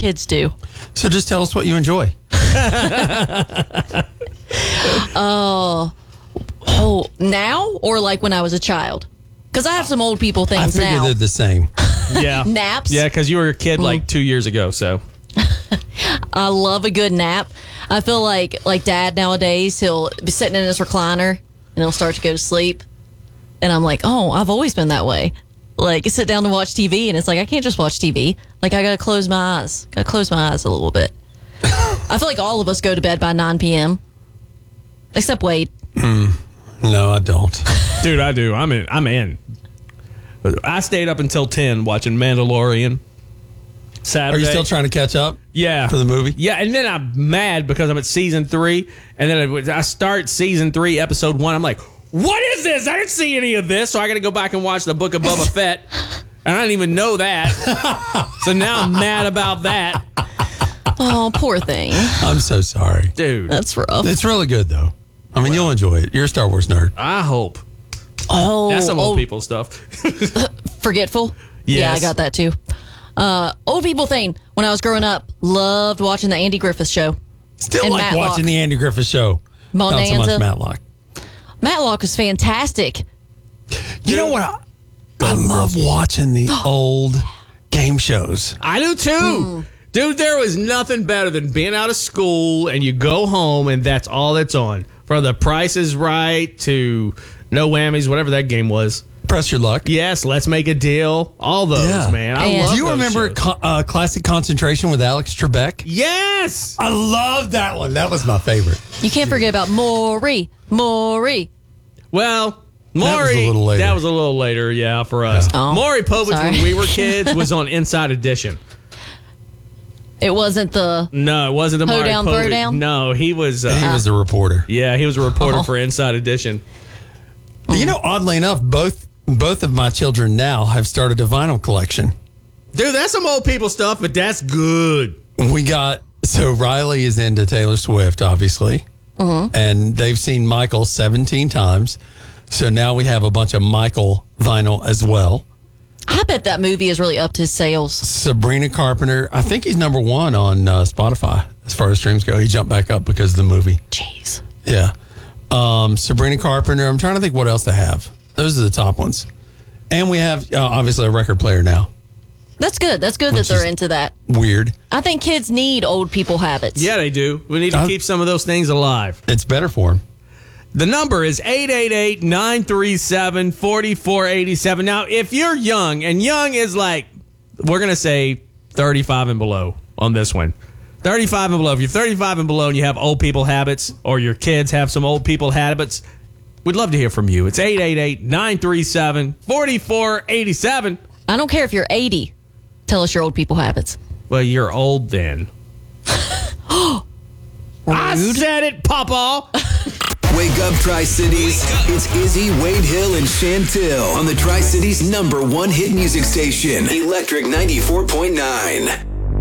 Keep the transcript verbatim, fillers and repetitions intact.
kids do. So just tell us what you enjoy. Oh, oh, now or like when I was a child? Because I have some old people I things figure now. they're the same. Yeah. Naps. Yeah, because you were a kid like two years ago, so. I love a good nap. I feel like like Dad nowadays, he'll be sitting in his recliner and he'll start to go to sleep. And I'm like, oh, I've always been that way. Like, sit down to watch T V, and it's like, I can't just watch T V. Like, I got to close my eyes. Got to close my eyes a little bit. I feel like all of us go to bed by nine p.m. Except Wade. Mm, no, I don't. Dude, I do. I'm in. I'm in. I stayed up until ten watching Mandalorian. Saturday. Are you still trying to catch up? Yeah. For the movie? Yeah, and then I'm mad because I'm at season three, and then I start season three, episode one. I'm like, what is this? I didn't see any of this, so I got to go back and watch the Book of Boba Fett, and I didn't even know that. So now I'm mad about that. Oh, poor thing. I'm so sorry. Dude. That's rough. It's really good, though. I mean, you'll enjoy it. You're a Star Wars nerd. I hope. Oh, That's some old oh, people stuff. Forgetful? Yeah, I Yes. got that too. Uh, old people thing. When I was growing up, loved watching the Andy Griffith Show. Still And like Matlock. watching the Andy Griffith Show. Not so Bonanza. much Matlock. Matlock was fantastic. You know what? I, I love watching the old game shows. I do too. Dude, there was nothing better than being out of school and you go home and that's all that's on. From The Price is Right to No Whammies, whatever that game was. Press your luck. Yes, Let's Make a Deal. All those, Yeah. man. I And- love Do you those remember shows. co- uh, Classic Concentration with Alex Trebek? Yes. I love that one. That was my favorite. You can't forget about Maury. Maury. Well, That was a Maury, little later. that was a little later, yeah, for us. Yeah. Oh, Maury Povich, sorry. when we were kids, was on Inside Edition. It wasn't the. No, it wasn't the Maury Hoedown, Povich. Throwdown? No, he was. He Uh, was the reporter. yeah, he was a reporter Oh. for Inside Edition. You know, oddly enough, both both of my children now have started a vinyl collection. Dude, that's some old people stuff, but that's good. We got so Riley is into Taylor Swift, obviously, and they've seen Michael seventeen times. So now we have a bunch of Michael vinyl as well. I bet that movie is really upped his sales. Sabrina Carpenter, I think he's number one on uh, Spotify as far as streams go. He jumped back up because of the movie. Jeez. Yeah. Um, Sabrina Carpenter. I'm trying to think what else to have. Those are the top ones. And we have, uh, obviously, a record player now. That's good. That's good that Which they're is- into that. Weird. I think kids need old people habits. Yeah, they do. We need to Uh, keep some of those things alive. It's better for him. The number is eight eight eight, nine three seven, four four eight seven. Now, if you're young, and young is like, we're going to say thirty-five and below on this one. thirty-five and below. If you're thirty-five and below and you have old people habits, or your kids have some old people habits, we'd love to hear from you. It's eight eight eight, nine three seven, four four eight seven. I don't care if you're eighty. Tell us your old people habits. Well, you're old then. I said it, Papa. Wake up, Tri-Cities. It's Izzy, Wade Hill, and Chantil on the Tri-Cities number one hit music station, Electric ninety-four point nine.